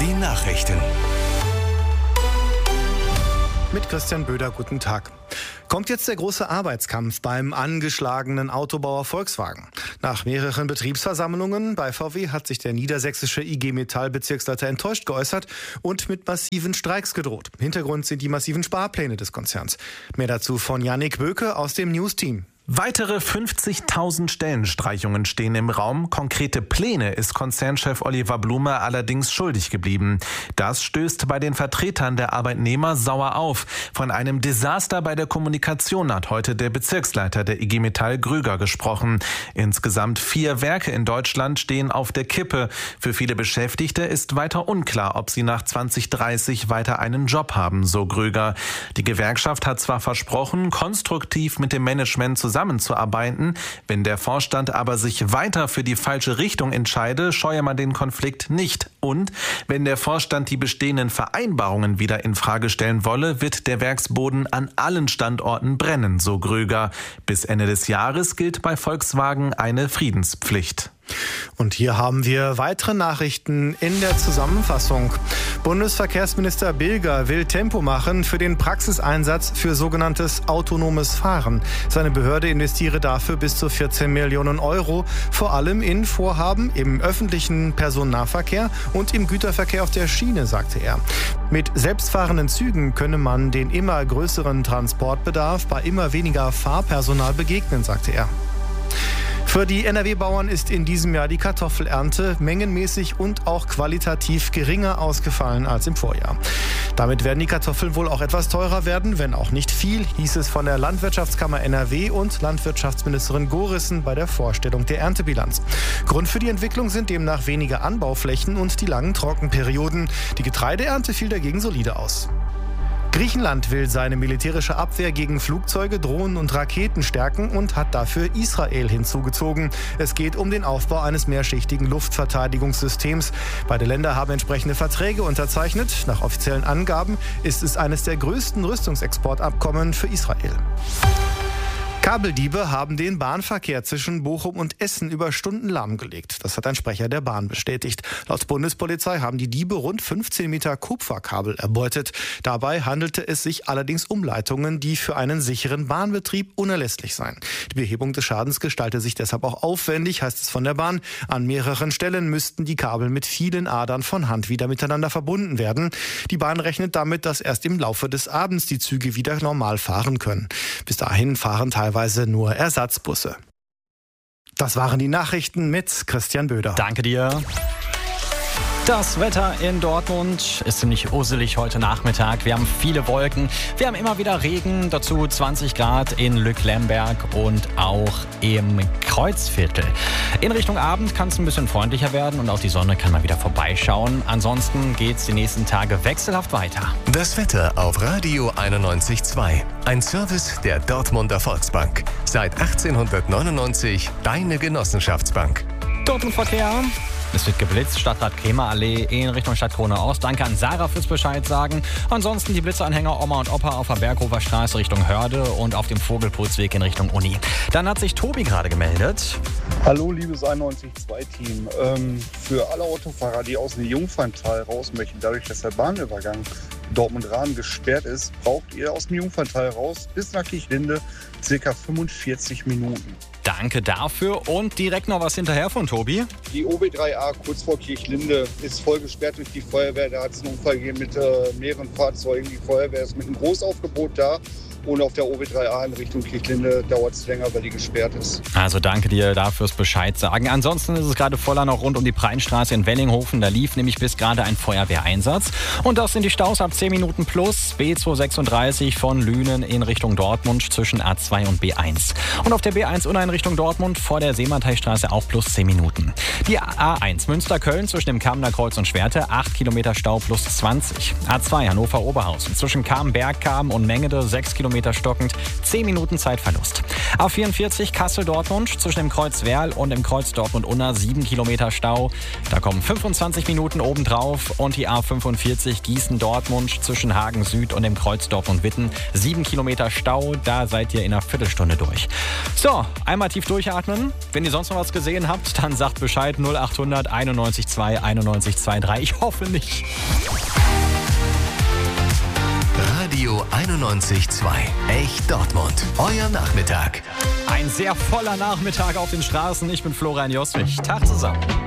Die Nachrichten. Mit Christian Böder, guten Tag. Kommt jetzt der große Arbeitskampf beim angeschlagenen Autobauer Volkswagen? Nach mehreren Betriebsversammlungen bei VW hat sich der niedersächsische IG Metall-Bezirksleiter enttäuscht geäußert und mit massiven Streiks gedroht. Hintergrund sind die massiven Sparpläne des Konzerns. Mehr dazu von Yannick Böke aus dem News-Team. Weitere 50.000 Stellenstreichungen stehen im Raum. Konkrete Pläne ist Konzernchef Oliver Blume allerdings schuldig geblieben. Das stößt bei den Vertretern der Arbeitnehmer sauer auf. Von einem Desaster bei der Kommunikation hat heute der Bezirksleiter der IG Metall Grüger gesprochen. Insgesamt 4 Werke in Deutschland stehen auf der Kippe. Für viele Beschäftigte ist weiter unklar, ob sie nach 2030 weiter einen Job haben, so Grüger. Die Gewerkschaft hat zwar versprochen, konstruktiv mit dem Management zusammenzuarbeiten, wenn der Vorstand aber sich weiter für die falsche Richtung entscheide, scheue man den Konflikt nicht. Und wenn der Vorstand die bestehenden Vereinbarungen wieder in Frage stellen wolle, wird der Werksboden an allen Standorten brennen, so Grüger. Bis Ende des Jahres gilt bei Volkswagen eine Friedenspflicht. Und hier haben wir weitere Nachrichten in der Zusammenfassung. Bundesverkehrsminister Bilger will Tempo machen für den Praxiseinsatz für sogenanntes autonomes Fahren. Seine Behörde investiere dafür bis zu 14 Millionen Euro, vor allem in Vorhaben im öffentlichen Personennahverkehr und im Güterverkehr auf der Schiene, sagte er. Mit selbstfahrenden Zügen könne man den immer größeren Transportbedarf bei immer weniger Fahrpersonal begegnen, sagte er. Für die NRW-Bauern ist in diesem Jahr die Kartoffelernte mengenmäßig und auch qualitativ geringer ausgefallen als im Vorjahr. Damit werden die Kartoffeln wohl auch etwas teurer werden, wenn auch nicht viel, hieß es von der Landwirtschaftskammer NRW und Landwirtschaftsministerin Gorissen bei der Vorstellung der Erntebilanz. Grund für die Entwicklung sind demnach weniger Anbauflächen und die langen Trockenperioden. Die Getreideernte fiel dagegen solide aus. Griechenland will seine militärische Abwehr gegen Flugzeuge, Drohnen und Raketen stärken und hat dafür Israel hinzugezogen. Es geht um den Aufbau eines mehrschichtigen Luftverteidigungssystems. Beide Länder haben entsprechende Verträge unterzeichnet. Nach offiziellen Angaben ist es eines der größten Rüstungsexportabkommen für Israel. Kabeldiebe haben den Bahnverkehr zwischen Bochum und Essen über Stunden lahmgelegt. Das hat ein Sprecher der Bahn bestätigt. Laut Bundespolizei haben die Diebe rund 15 Meter Kupferkabel erbeutet. Dabei handelte es sich allerdings um Leitungen, die für einen sicheren Bahnbetrieb unerlässlich seien. Die Behebung des Schadens gestalte sich deshalb auch aufwendig, heißt es von der Bahn. An mehreren Stellen müssten die Kabel mit vielen Adern von Hand wieder miteinander verbunden werden. Die Bahn rechnet damit, dass erst im Laufe des Abends die Züge wieder normal fahren können. Bis dahin fahren teilweise nur Ersatzbusse. Das waren die Nachrichten mit Christian Böder. Danke dir. Das Wetter in Dortmund ist ziemlich usselig heute Nachmittag. Wir haben viele Wolken, wir haben immer wieder Regen, dazu 20 Grad in Lücklemberg und auch im Kreuzviertel. In Richtung Abend kann es ein bisschen freundlicher werden und auch die Sonne kann mal wieder vorbeischauen. Ansonsten geht es die nächsten Tage wechselhaft weiter. Das Wetter auf Radio 91.2. Ein Service der Dortmunder Volksbank. Seit 1899 deine Genossenschaftsbank. Dortmund-Verkehr. Es wird geblitzt, Stadtrat Krämerallee in Richtung Stadtkrone Ost. Danke an Sarah fürs Bescheid sagen. Ansonsten die Blitzeanhänger Oma und Opa auf der Berghofer Straße Richtung Hörde und auf dem Vogelputzweg in Richtung Uni. Dann hat sich Tobi gerade gemeldet. Hallo liebes 91.2-Team. Für alle Autofahrer, die aus dem Jungferntal raus möchten, dadurch, dass der Bahnübergang Dortmund-Rahn gesperrt ist, braucht ihr aus dem Jungferntal raus bis nach Kirchlinde ca. 45 Minuten. Danke dafür und direkt noch was hinterher von Tobi. Die OB3A kurz vor Kirchlinde ist voll gesperrt durch die Feuerwehr. Da hat es einen Unfall gegeben mit mehreren Fahrzeugen. Die Feuerwehr ist mit einem Großaufgebot da. Und auf der OB3A in Richtung Kirchlinde dauert es länger, weil die gesperrt ist. Also danke dir dafür fürs Bescheid sagen. Ansonsten ist es gerade voller noch rund um die Preinstraße in Wellinghofen. Da lief nämlich bis gerade ein Feuerwehreinsatz. Und das sind die Staus ab 10 Minuten plus. B236 von Lünen in Richtung Dortmund zwischen A2 und B1. Und auf der B1 Unna in Richtung Dortmund vor der Seemannteilstraße auch plus 10 Minuten. Die A1 Münster-Köln zwischen dem Kamener Kreuz und Schwerte 8 Kilometer Stau plus 20. A2 Hannover-Oberhausen zwischen Kamen, Bergkamen und Mengede 6 Kilometer Kilometer stockend, 10 Minuten Zeitverlust. A44 Kassel-Dortmund zwischen dem Kreuz Werl und dem Kreuz Dortmund-Unna 7 Kilometer Stau. Da kommen 25 Minuten obendrauf. Und die A45 Gießen-Dortmund zwischen Hagen Süd und dem Kreuz Dortmund-Witten 7 Kilometer Stau. Da seid ihr in einer Viertelstunde durch. So, einmal tief durchatmen. Wenn ihr sonst noch was gesehen habt, dann sagt Bescheid 0800 91 2 91 23. Ich hoffe nicht. Radio 91.2. Echt Dortmund. Euer Nachmittag. Ein sehr voller Nachmittag auf den Straßen. Ich bin Florian Joswig. Tag zusammen.